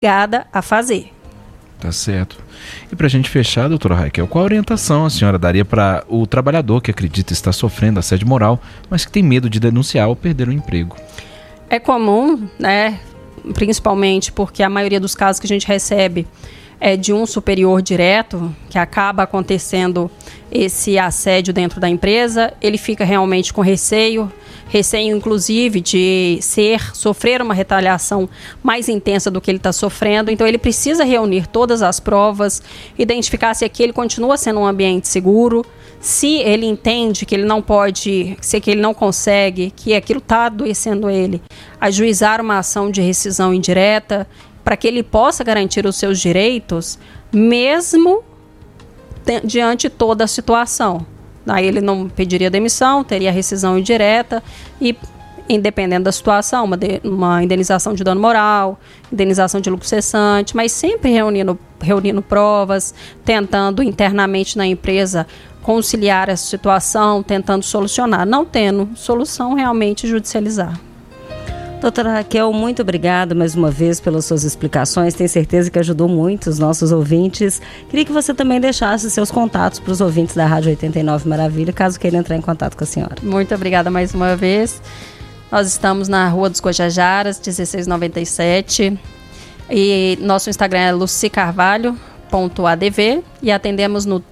obrigada a fazer. Tá certo. E para a gente fechar, doutora Raquel, qual a orientação a senhora daria para o trabalhador que acredita estar sofrendo assédio moral, mas que tem medo de denunciar ou perder o emprego? É comum, né, principalmente porque a maioria dos casos que a gente recebe é de um superior direto, que acaba acontecendo esse assédio dentro da empresa. Ele fica realmente com receio inclusive de sofrer uma retaliação mais intensa do que ele está sofrendo. Então ele precisa reunir todas as provas, identificar se aquele continua sendo um ambiente seguro, se ele entende que ele não pode, que ele não consegue, que aquilo está adoecendo ele, ajuizar uma ação de rescisão indireta, para que ele possa garantir os seus direitos, mesmo diante de toda a situação. Aí ele não pediria demissão, teria rescisão indireta e, independente da situação, uma indenização de dano moral, indenização de lucro cessante, mas sempre reunindo provas, tentando internamente na empresa conciliar essa situação, tentando solucionar. Não tendo solução, realmente judicializar. Doutora Raquel, muito obrigada mais uma vez pelas suas explicações. Tenho certeza que ajudou muito os nossos ouvintes. Queria que você também deixasse seus contatos para os ouvintes da Rádio 89 Maravilha, caso queiram entrar em contato com a senhora. Muito obrigada mais uma vez. Nós estamos na Rua dos Guajajaras, 1697. E nosso Instagram é lucicarvalho.adv e atendemos no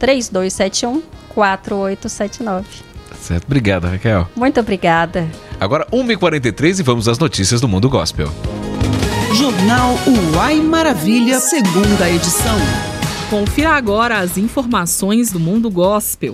3271-4879. Certo, obrigado, Raquel. Muito obrigada. Agora 1h43 e vamos às notícias do Mundo Gospel. Jornal Uai Maravilha, segunda edição. Confira agora as informações do Mundo Gospel.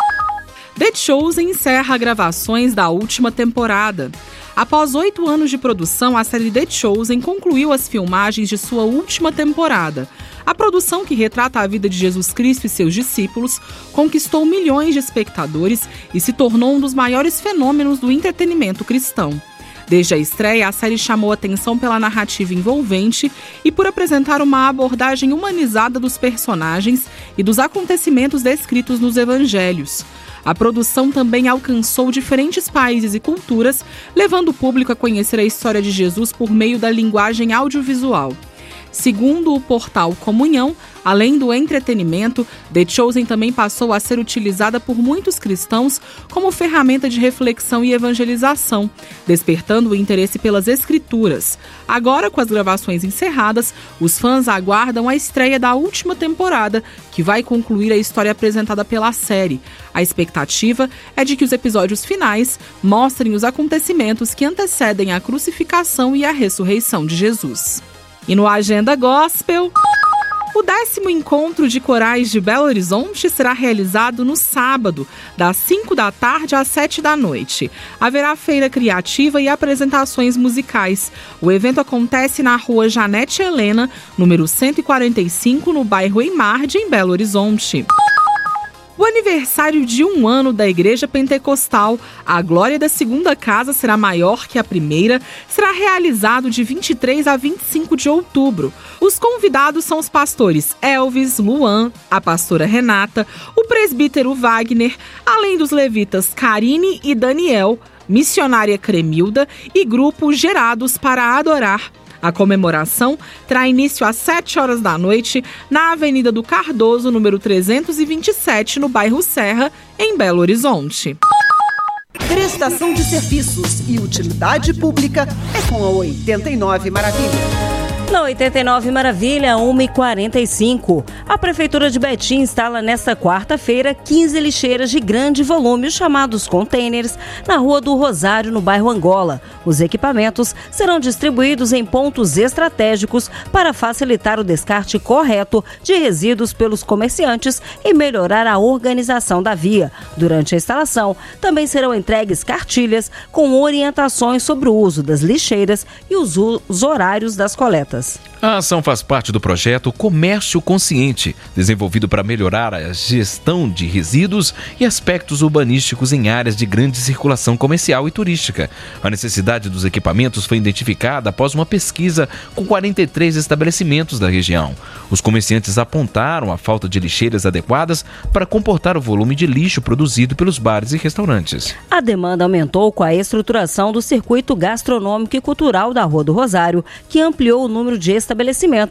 The Chosen encerra gravações da última temporada. Após 8 anos de produção, a série The Chosen concluiu as filmagens de sua última temporada. A produção, que retrata a vida de Jesus Cristo e seus discípulos, conquistou milhões de espectadores e se tornou um dos maiores fenômenos do entretenimento cristão. Desde a estreia, a série chamou atenção pela narrativa envolvente e por apresentar uma abordagem humanizada dos personagens e dos acontecimentos descritos nos evangelhos. A produção também alcançou diferentes países e culturas, levando o público a conhecer a história de Jesus por meio da linguagem audiovisual. Segundo o portal Comunhão, além do entretenimento, The Chosen também passou a ser utilizada por muitos cristãos como ferramenta de reflexão e evangelização, despertando o interesse pelas escrituras. Agora, com as gravações encerradas, os fãs aguardam a estreia da última temporada, que vai concluir a história apresentada pela série. A expectativa é de que os episódios finais mostrem os acontecimentos que antecedem a crucificação e a ressurreição de Jesus. E no Agenda Gospel, o 10º encontro de corais de Belo Horizonte será realizado no sábado, das 5 da tarde às 7 da noite. Haverá feira criativa e apresentações musicais. O evento acontece na rua Janete Helena, número 145, no bairro Eimarde, em Belo Horizonte. O aniversário de 1 ano da Igreja Pentecostal, a glória da segunda casa será maior que a primeira, será realizado de 23 a 25 de outubro. Os convidados são os pastores Elvis, Luan, a pastora Renata, o presbítero Wagner, além dos levitas Karine e Daniel, missionária Cremilda e grupo Gerados para Adorar. A comemoração terá início às 7 horas da noite na Avenida do Cardoso, número 327, no bairro Serra, em Belo Horizonte. Prestação de serviços e utilidade pública é com a 89 Maravilha. Na 89 Maravilha, 1h45. A Prefeitura de Betim instala nesta quarta-feira 15 lixeiras de grande volume, chamados containers, na Rua do Rosário, no bairro Angola. Os equipamentos serão distribuídos em pontos estratégicos para facilitar o descarte correto de resíduos pelos comerciantes e melhorar a organização da via. Durante a instalação, também serão entregues cartilhas com orientações sobre o uso das lixeiras e os horários das coletas. A ação faz parte do projeto Comércio Consciente, desenvolvido para melhorar a gestão de resíduos e aspectos urbanísticos em áreas de grande circulação comercial e turística. A necessidade dos equipamentos foi identificada após uma pesquisa com 43 estabelecimentos da região. Os comerciantes apontaram a falta de lixeiras adequadas para comportar o volume de lixo produzido pelos bares e restaurantes. A demanda aumentou com a estruturação do circuito gastronômico e cultural da Rua do Rosário, que ampliou o número número de estabelecimento.